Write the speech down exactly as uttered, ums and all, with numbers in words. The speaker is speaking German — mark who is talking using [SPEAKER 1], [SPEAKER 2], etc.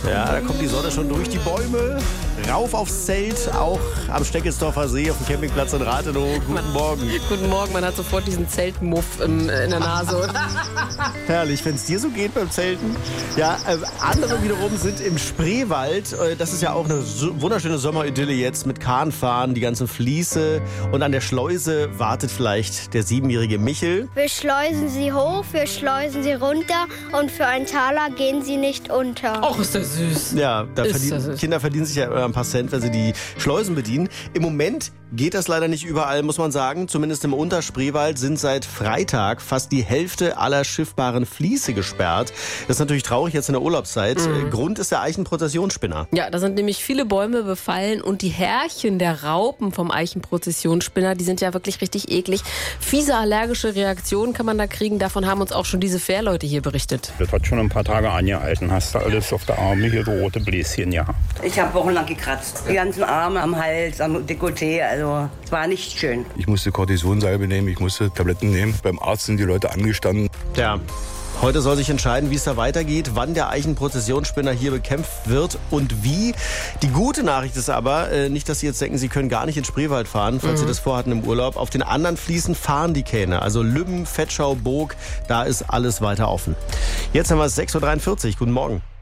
[SPEAKER 1] Ja, da kommt die Sonne schon durch die Bäume, rauf aufs Zelt, auch am Steckelsdorfer See auf dem Campingplatz in Rathenow. Guten
[SPEAKER 2] man,
[SPEAKER 1] Morgen.
[SPEAKER 2] Guten Morgen, man hat sofort diesen Zeltmuff im, in der Nase.
[SPEAKER 1] Herrlich, wenn es dir so geht beim Zelten. Ja, äh, andere wiederum sind im Spreewald. Äh, das ist ja auch eine so wunderschöne Sommeridylle jetzt mit Kahnfahren, die ganzen Fließe. Und an der Schleuse wartet vielleicht der siebenjährige Michel.
[SPEAKER 3] Wir schleusen sie hoch, wir schleusen sie runter und für einen Taler gehen sie nicht unter.
[SPEAKER 2] Och, ist das süß.
[SPEAKER 1] Ja, da
[SPEAKER 2] Ist
[SPEAKER 1] verdienen,
[SPEAKER 2] das süß.
[SPEAKER 1] Kinder verdienen sich ja ein paar Cent, wenn sie die Schleusen bedienen. Im Moment geht das leider nicht überall, muss man sagen. Zumindest im Unterspreewald sind seit Freitag fast die Hälfte aller schiffbaren Fließe gesperrt. Das ist natürlich traurig jetzt in der Urlaubszeit. Mhm. Grund ist der Eichenprozessionsspinner.
[SPEAKER 2] Ja, da sind nämlich viele Bäume befallen und die Härchen der Raupen vom Eichenprozessionsspinner, die sind ja wirklich richtig eklig. Fiese allergische Reaktionen kann man da kriegen. Davon haben uns auch schon diese Fährleute hier berichtet.
[SPEAKER 4] Das hat schon ein paar Tage angehalten. Hast du alles auf der Arme hier so rote Bläschen gehabt.
[SPEAKER 5] Ich habe wochenlang gekratzt. Die ganzen Arme am Hals, am Dekolleté. Also es war nicht schön.
[SPEAKER 6] Ich musste Kortisonsalbe nehmen, ich musste Tabletten nehmen. Beim Arzt sind die Leute angestanden.
[SPEAKER 1] Ja. Heute soll sich entscheiden, wie es da weitergeht, wann der Eichenprozessionsspinner hier bekämpft wird und wie. Die gute Nachricht ist aber, äh, nicht, dass Sie jetzt denken, Sie können gar nicht in Spreewald fahren, falls mhm. Sie das vorhatten im Urlaub. Auf den anderen Fließen fahren die Kähne, also Lübben, Vetschau, Burg, da ist alles weiter offen. Jetzt haben wir es sechs Uhr dreiundvierzig. Guten Morgen.